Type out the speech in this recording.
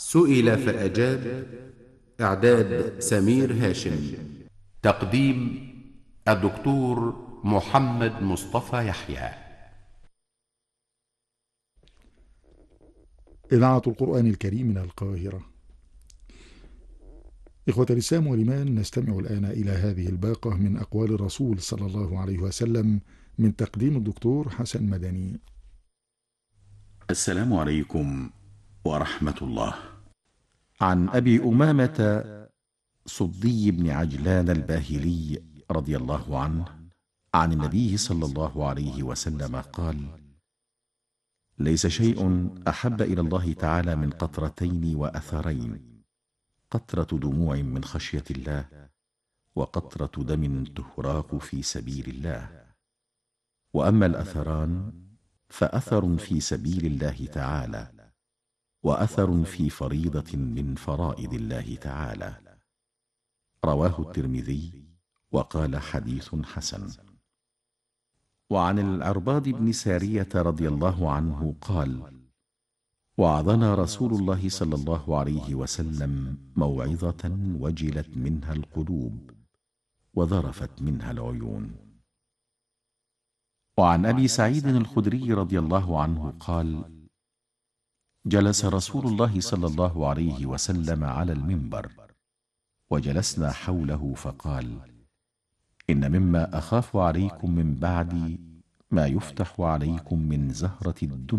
سئل فأجاب. إعداد سمير هاشم. تقديم الدكتور محمد مصطفى يحيى. إذاعة القرآن الكريم من القاهرة. إخوة الإسلام والإيمان، نستمع الآن إلى هذه الباقة من أقوال الرسول صلى الله عليه وسلم من تقديم الدكتور حسن مدني. السلام عليكم ورحمة الله. عن أبي أمامة صدي بن عجلان الباهلي رضي الله عنه عن النبي صلى الله عليه وسلم قال: ليس شيء أحب إلى الله تعالى من قطرتين وأثرين: قطرة دموع من خشية الله، وقطرة دم تهراق في سبيل الله. وأما الأثران فأثر في سبيل الله تعالى، وأثر في فريضة من فرائض الله تعالى. رواه الترمذي وقال: حديث حسن. وعن العرباض بن سارية رضي الله عنه قال: وعظنا رسول الله صلى الله عليه وسلم موعظة وجلت منها القلوب وذرفت منها العيون. وعن أبي سعيد الخدري رضي الله عنه قال: جلس رسول الله صلى الله عليه وسلم على المنبر، وجلسنا حوله فقال: إن مما أخاف عليكم من بعدي ما يفتح عليكم من زهرة الدنيا